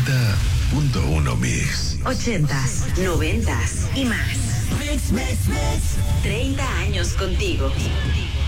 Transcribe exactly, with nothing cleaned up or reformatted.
noventa punto uno Mix. Ochentas, noventas y más. Mix, mix, mix. treinta años contigo.